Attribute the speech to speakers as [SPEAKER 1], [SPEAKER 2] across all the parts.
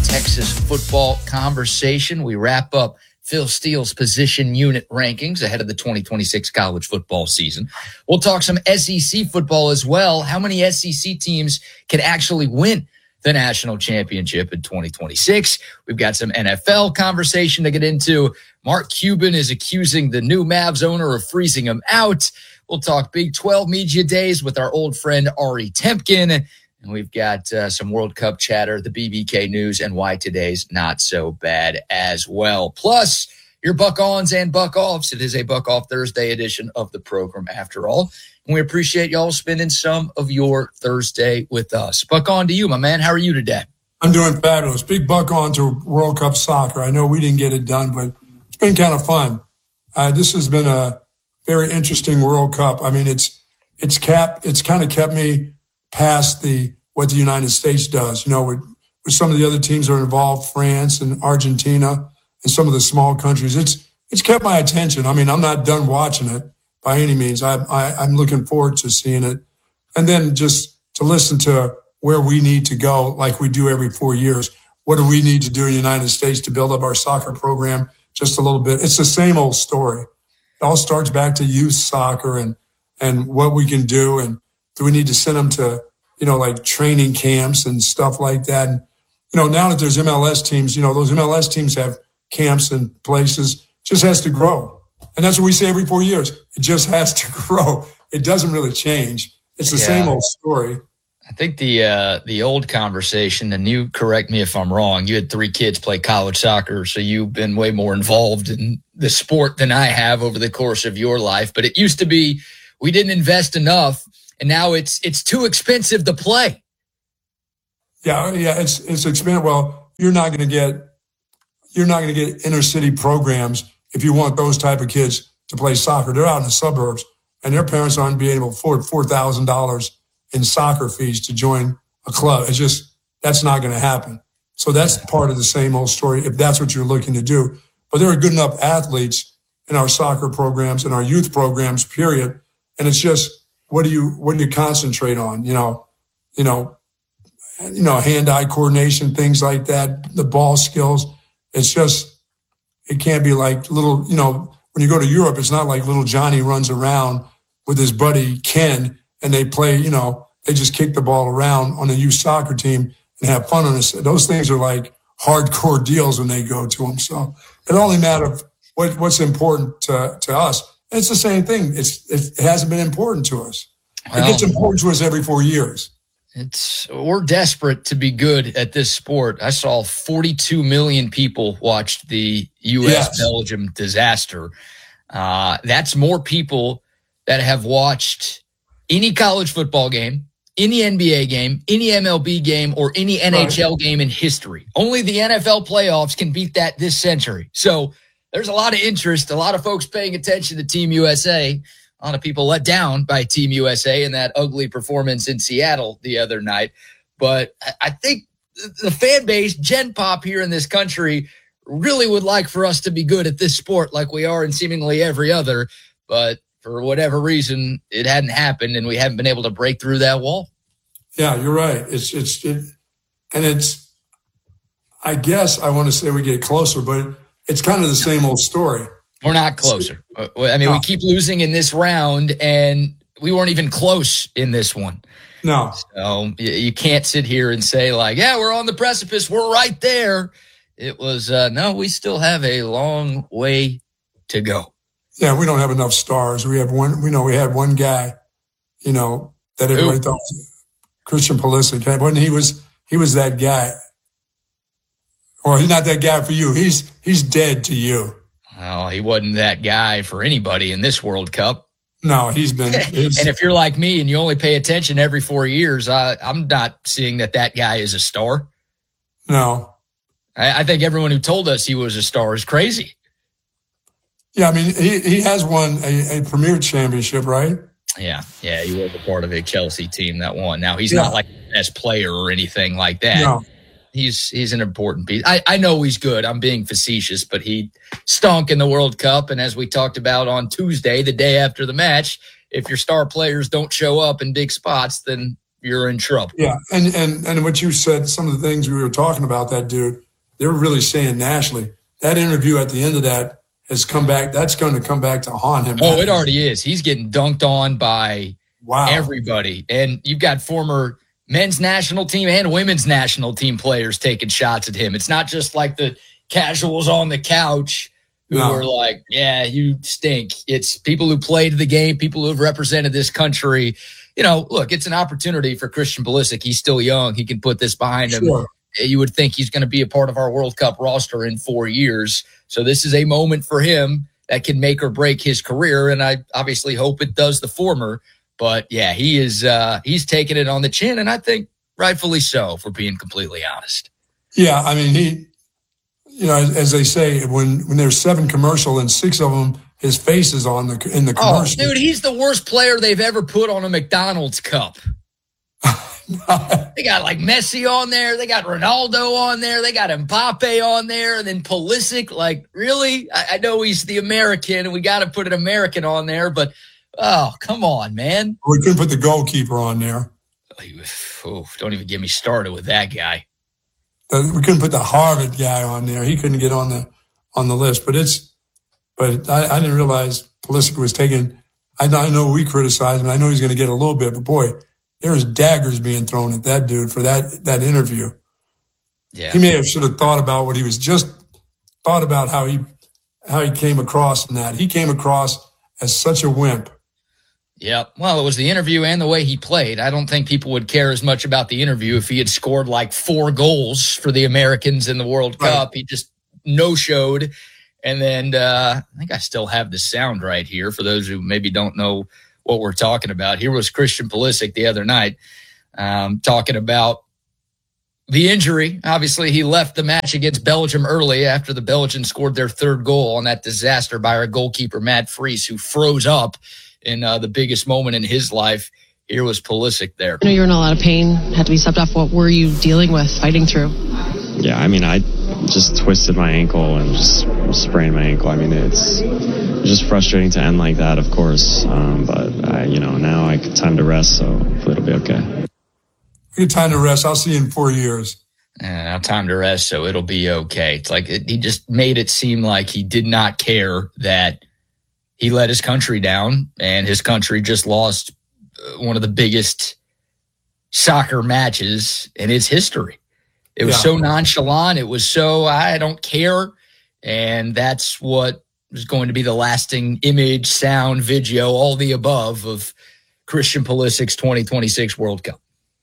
[SPEAKER 1] Texas football conversation. We wrap up Phil Steele's position unit rankings ahead of the 2026 college football season. We'll talk some SEC football as well. How many SEC teams can actually win the national championship in 2026? We've got some NFL conversation to get into. Mark Cuban is accusing the new Mavs owner of freezing him out. We'll talk Big 12 media days with our old friend Ari Temkin. And we've got some World Cup chatter, the BBK news, and why today's not so bad as well. Plus, your Buck-Ons and Buck-Offs. It is a Buck-Off Thursday edition of the program, after all. And we appreciate y'all spending some of your Thursday with us. Buck-On to you, my man. How are you today?
[SPEAKER 2] I'm doing fabulous. Big Buck-On to World Cup soccer. I know we didn't get it done, but it's been kind of fun. This has been a very interesting World Cup. I mean, it's kind of kept me past what the United States does, with some of the other teams that are involved, France and Argentina and some of the small countries. It's kept my attention. I mean, I'm not done watching it by any means. I'm looking forward to seeing it. And then just to listen to where we need to go like we do every 4 years. What do we need to do in the United States to build up our soccer program just a little bit? It's the same old story. It all starts back to youth soccer and what we can do. And do we need to send them to, like training camps and stuff like that? And, now that there's MLS teams, those MLS teams have camps and places, just has to grow. And that's what we say every 4 years. It just has to grow. It doesn't really change. It's the same old story.
[SPEAKER 1] I think the old conversation, and you correct me if I'm wrong, you had 3 kids play college soccer, so you've been way more involved in the sport than I have over the course of your life. But it used to be we didn't invest enough, and now it's too expensive to play.
[SPEAKER 2] Yeah, it's expensive. Well, you're not going to get inner city programs if you want those type of kids to play soccer. They're out in the suburbs, and their parents aren't being able to afford $4,000 in soccer fees to join a club. That's not going to happen. So that's part of the same old story if that's what you're looking to do. But there are good enough athletes in our soccer programs and our youth programs, period. And it's just, what do you concentrate on? Hand-eye coordination, things like that, the ball skills. It's just, it can't be like little, when you go to Europe, it's not like little Johnny runs around with his buddy Ken and they play, they just kick the ball around on a youth soccer team and have fun on it. Those things are like hardcore deals when they go to them. So it only matters what's important to us. And it's the same thing. It hasn't been important to us. It gets important to us every 4 years.
[SPEAKER 1] We're desperate to be good at this sport. I saw 42 million people watched the U.S.-Belgium disaster. That's more people that have watched any college football game, any NBA game, any MLB game, or any NHL game in history. Only the NFL playoffs can beat that this century. So there's a lot of interest, a lot of folks paying attention to Team USA. A lot of people let down by Team USA in that ugly performance in Seattle the other night. But I think the fan base, Gen Pop here in this country, really would like for us to be good at this sport like we are in seemingly every other. But for whatever reason, it hadn't happened, and we haven't been able to break through that wall.
[SPEAKER 2] Yeah, you're right. I guess I want to say we get closer, but it's kind of the same old story.
[SPEAKER 1] We're not closer. We keep losing in this round, and we weren't even close in this one.
[SPEAKER 2] No.
[SPEAKER 1] So you can't sit here and say, we're on the precipice. We're right there. It was, no, we still have a long way to go.
[SPEAKER 2] Yeah, we don't have enough stars. We have one, we had one guy, that everybody thought was Christian Pulisic. He was that guy. Or he's not that guy for you. He's dead to you.
[SPEAKER 1] Well, he wasn't that guy for anybody in this World Cup.
[SPEAKER 2] No, he's been.
[SPEAKER 1] And if you're like me and you only pay attention every 4 years, I'm not seeing that guy is a star.
[SPEAKER 2] No.
[SPEAKER 1] I think everyone who told us he was a star is crazy.
[SPEAKER 2] Yeah, I mean, he has won a Premier Championship, right?
[SPEAKER 1] Yeah, he was a part of a Chelsea team that won. Now, he's not like the best player or anything like that.
[SPEAKER 2] No.
[SPEAKER 1] He's an important piece. I know he's good. I'm being facetious, but he stunk in the World Cup. And as we talked about on Tuesday, the day after the match, if your star players don't show up in big spots, then you're in trouble.
[SPEAKER 2] Yeah, and what you said, some of the things we were talking about, that dude, they were really saying nationally. That interview at the end of that has come back. That's going to come back to haunt him.
[SPEAKER 1] Oh, it already is. He's getting dunked on by everybody. And you've got former men's national team and women's national team players taking shots at him. It's not just like the casuals on the couch who are like, yeah, you stink. It's people who played the game, people who have represented this country. You know, look, it's an opportunity for Christian Pulisic. He's still young. He can put this behind him. You would think he's going to be a part of our World Cup roster in 4 years. So this is a moment for him that can make or break his career. And I obviously hope it does the former. But yeah, he's taking it on the chin. And I think rightfully so, if we're being completely honest.
[SPEAKER 2] Yeah. I mean, as they say, when there's 7 commercial and 6 of them, his face is in the commercial.
[SPEAKER 1] Oh, dude, he's the worst player they've ever put on a McDonald's cup. They got like Messi on there. They got Ronaldo on there. They got Mbappe on there. And then Pulisic, like, really? I know he's the American and we got to put an American on there, but oh, come on, man.
[SPEAKER 2] We couldn't put the goalkeeper on there.
[SPEAKER 1] Oh, don't even get me started with that guy.
[SPEAKER 2] We couldn't put the Harvard guy on there. He couldn't get on the list. But I didn't realize Pulisic was taking. I know we criticized him. I know he's going to get a little bit, but boy, there's daggers being thrown at that dude for that interview.
[SPEAKER 1] Yeah,
[SPEAKER 2] he may have should have thought about what he was just thought about how he came across in that. He came across as such a wimp.
[SPEAKER 1] Yeah, well, it was the interview and the way he played. I don't think people would care as much about the interview if he had scored like 4 goals for the Americans in the World Cup. He just no-showed. And then I think I still have the sound right here for those who maybe don't know what we're talking about. Here was Christian Pulisic the other night talking about the injury. Obviously, he left the match against Belgium early after the Belgians scored their 3rd goal on that disaster by our goalkeeper, Matt Fries, who froze up in the biggest moment in his life. Here was Pulisic there.
[SPEAKER 3] I know you were in a lot of pain, had to be subbed off. What were you dealing with, fighting through?
[SPEAKER 4] Yeah, I mean, I just twisted my ankle and just sprained my ankle. I mean, it's just frustrating to end like that, of course. But now I got time to rest, so hopefully it'll be okay.
[SPEAKER 2] Good time to rest. I'll see you in 4 years.
[SPEAKER 1] Now time to rest, so it'll be okay. It's like he just made it seem like he did not care that he let his country down, and his country just lost one of the biggest soccer matches in its history. It was so nonchalant. It was so, I don't care. And that's what was going to be the lasting image, sound, video, all the above of Christian Pulisic's 2026 World Cup.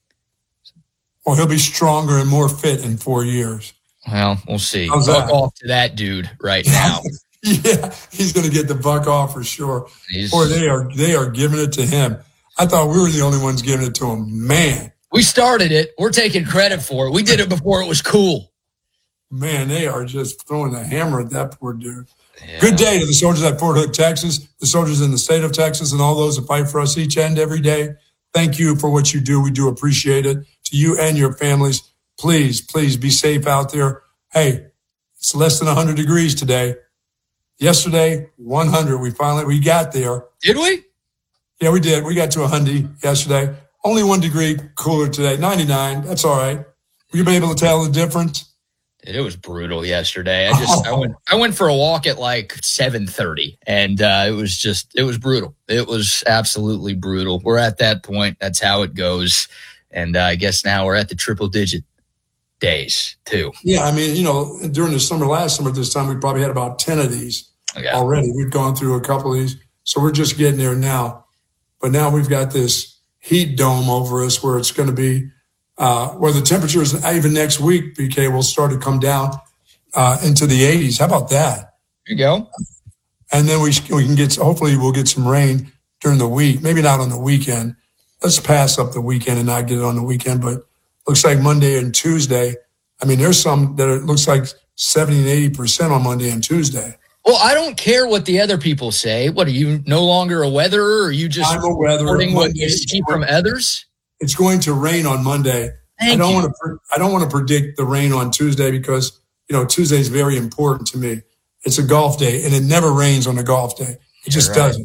[SPEAKER 2] Well, he'll be stronger and more fit in 4 years.
[SPEAKER 1] Well, we'll see.
[SPEAKER 2] Buck
[SPEAKER 1] off to that dude right now.
[SPEAKER 2] Yeah, he's going to get the buck off for sure. Boy, they are giving it to him. I thought we were the only ones giving it to him. Man.
[SPEAKER 1] We started it. We're taking credit for it. We did it before it was cool.
[SPEAKER 2] Man, they are just throwing the hammer at that poor dude. Yeah. Good day to the soldiers at Fort Hood, Texas, the soldiers in the state of Texas, and all those that fight for us each and every day. Thank you for what you do. We do appreciate it. To you and your families, please be safe out there. Hey, it's less than 100 degrees today. Yesterday, 100. We got there.
[SPEAKER 1] Did we?
[SPEAKER 2] Yeah, we did. We got to 100 yesterday. Only 1 degree cooler today. 99. That's all right. Were you able to tell the difference?
[SPEAKER 1] It was brutal yesterday. I went for a walk at like 7:30, and it was brutal. It was absolutely brutal. We're at that point. That's how it goes. And I guess now we're at the triple-digit days too.
[SPEAKER 2] Yeah, I mean, during the summer, last summer, this time, we probably had about 10 of these already. We've gone through a couple of these, so we're just getting there now. But now we've got this heat dome over us where it's going to be, where the temperatures, even next week, BK, will start to come down into the 80s. How about that?
[SPEAKER 1] There you go.
[SPEAKER 2] And then we can hopefully we'll get some rain during the week. Maybe not on the weekend. Let's pass up the weekend and not get it on the weekend. But looks like Monday and Tuesday. I mean, there's some that it looks like 70 and 80% on Monday and Tuesday.
[SPEAKER 1] Well, I don't care what the other people say. What, are you no longer a weatherer, or are you just reporting what you see from others?
[SPEAKER 2] It's going to rain on Monday. I don't want to predict the rain on Tuesday because, Tuesday is very important to me. It's a golf day, and it never rains on a golf day. It just doesn't.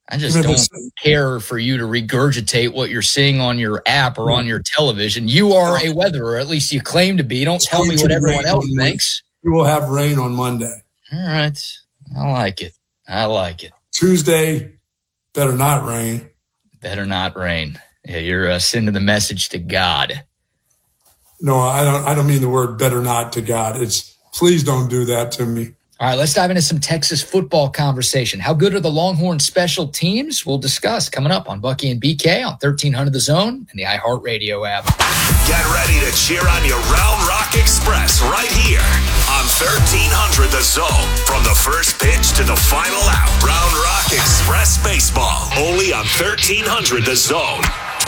[SPEAKER 1] I just don't care for you to regurgitate what you're seeing on your app or on your television. You are a weatherer, at least you claim to be. Don't tell me what everyone else thinks.
[SPEAKER 2] We will have rain on Monday.
[SPEAKER 1] All right. I like it.
[SPEAKER 2] Tuesday, better not rain.
[SPEAKER 1] Better not rain. Yeah, you're sending the message to God.
[SPEAKER 2] No, I don't mean the word better not to God. It's please don't do that to me.
[SPEAKER 1] All right, let's dive into some Texas football conversation. How good are the Longhorn special teams? We'll discuss coming up on Bucky and BK on 1300 The Zone and the iHeartRadio app.
[SPEAKER 5] Get ready to cheer on your Round Rock Express right here on 1300 The Zone. From the first pitch to the final out, Round Rock Express baseball, only on 1300 The Zone.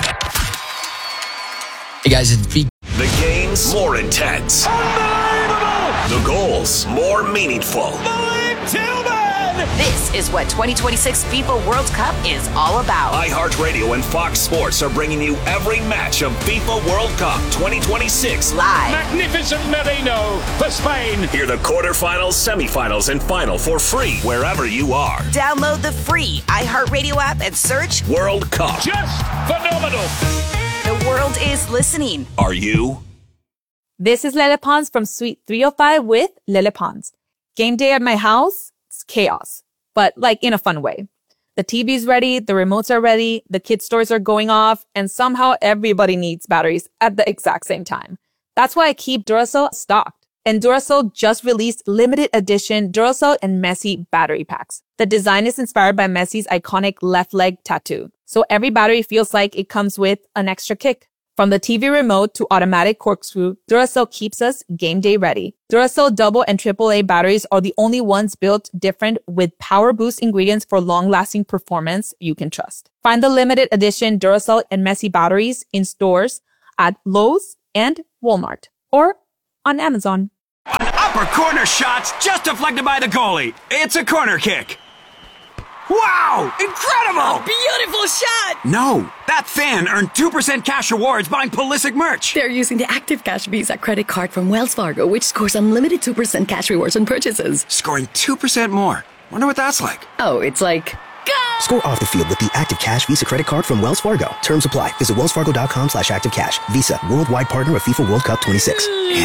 [SPEAKER 1] Hey guys, it's BK.
[SPEAKER 5] The game's more intense. The goals more meaningful.
[SPEAKER 6] This is what 2026 FIFA World Cup is all about.
[SPEAKER 5] iHeartRadio and Fox Sports are bringing you every match of FIFA World Cup 2026
[SPEAKER 6] live.
[SPEAKER 7] Magnificent Merino for Spain.
[SPEAKER 5] Hear the quarterfinals, semifinals, and final for free wherever you are.
[SPEAKER 6] Download the free iHeartRadio app and search
[SPEAKER 5] World Cup.
[SPEAKER 7] Just phenomenal.
[SPEAKER 6] The world is listening.
[SPEAKER 5] Are you?
[SPEAKER 8] This is Lele Pons from Suite 305 with Lele Pons. Game day at my house, it's chaos, but like in a fun way. The TV's ready, the remotes are ready, the kids' stores are going off, and somehow everybody needs batteries at the exact same time. That's why I keep Duracell stocked. And Duracell just released limited edition Duracell and Messi battery packs. The design is inspired by Messi's iconic left leg tattoo. So every battery feels like it comes with an extra kick. From the TV remote to automatic corkscrew, Duracell keeps us game day ready. Duracell double and AAA batteries are the only ones built different with power boost ingredients for long-lasting performance you can trust. Find the limited edition Duracell and Messi batteries in stores at Lowe's and Walmart or on Amazon.
[SPEAKER 9] An upper corner shot's just deflected by the goalie. It's a corner kick. Wow! Incredible!
[SPEAKER 10] Beautiful shot!
[SPEAKER 9] No, that fan earned 2% cash rewards buying Pulisic merch.
[SPEAKER 10] They're using the Active Cash Visa credit card from Wells Fargo, which scores unlimited 2% cash rewards on purchases.
[SPEAKER 9] Scoring 2% more. Wonder what that's like.
[SPEAKER 10] Oh, it's like... Go!
[SPEAKER 11] Score off the field with the Active Cash Visa credit card from Wells Fargo. Terms apply. Visit wellsfargo.com/activecash. Visa, worldwide partner of FIFA World Cup 26.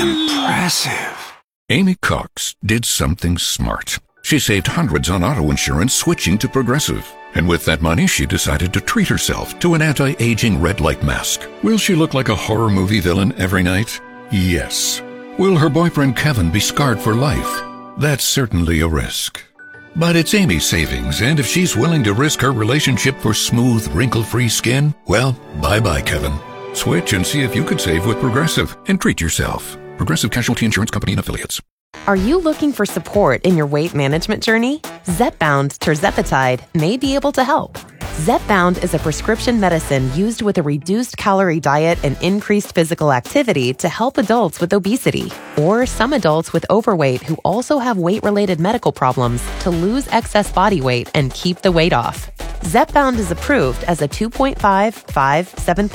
[SPEAKER 9] Impressive.
[SPEAKER 12] Amy Cox did something smart. She saved hundreds on auto insurance switching to Progressive. And with that money, she decided to treat herself to an anti-aging red light mask. Will she look like a horror movie villain every night? Yes. Will her boyfriend Kevin be scarred for life? That's certainly a risk. But it's Amy's savings, and if she's willing to risk her relationship for smooth, wrinkle-free skin, well, bye-bye, Kevin. Switch and see if you could save with Progressive and treat yourself. Progressive Casualty Insurance Company and Affiliates.
[SPEAKER 13] Are you looking for support in your weight management journey? Zepbound tirzepatide may be able to help. Zepbound is a prescription medicine used with a reduced calorie diet and increased physical activity to help adults with obesity or some adults with overweight who also have weight-related medical problems to lose excess body weight and keep the weight off. Zepbound is approved as a 2.5, 5,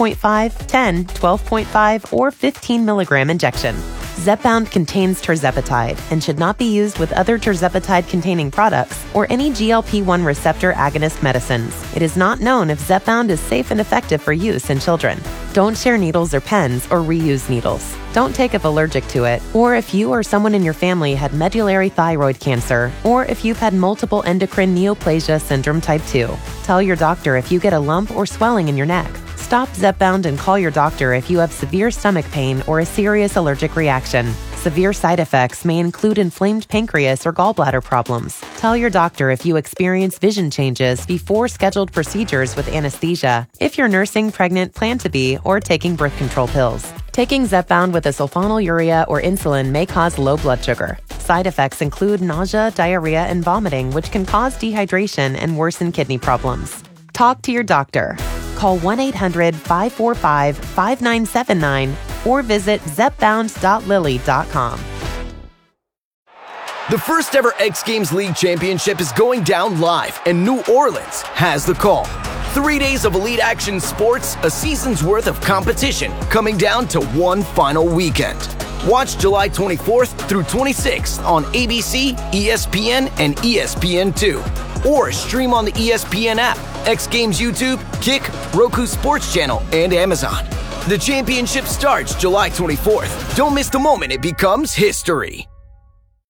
[SPEAKER 13] 7.5, 10, 12.5, or 15 milligram injection. Zepbound contains tirzepatide and should not be used with other tirzepatide-containing products or any GLP-1 receptor agonist medicines. It is not known if Zepbound is safe and effective for use in children. Don't share needles or pens or reuse needles. Don't take if allergic to it, or if you or someone in your family had medullary thyroid cancer, or if you've had multiple endocrine neoplasia syndrome type 2. Tell your doctor if you get a lump or swelling in your neck. Stop Zepbound and call your doctor if you have severe stomach pain or a serious allergic reaction. Severe side effects may include inflamed pancreas or gallbladder problems. Tell your doctor if you experience vision changes before scheduled procedures with anesthesia, if you're nursing, pregnant, plan to be, or taking birth control pills. Taking Zepbound with a sulfonylurea or insulin may cause low blood sugar. Side effects include nausea, diarrhea, and vomiting, which can cause dehydration and worsen kidney problems. Talk to your doctor. Call 1-800-545-5979 or visit zepbound.lilly.com.
[SPEAKER 14] The first ever X Games League Championship is going down live, and New Orleans has the call. 3 days of elite action sports, a season's worth of competition, coming down to one final weekend. Watch July 24th through 26th on ABC, ESPN, and ESPN2. Or stream on the ESPN app, X Games YouTube, Kick, Roku Sports Channel, and Amazon. The championship starts July 24th. Don't miss the moment it becomes history.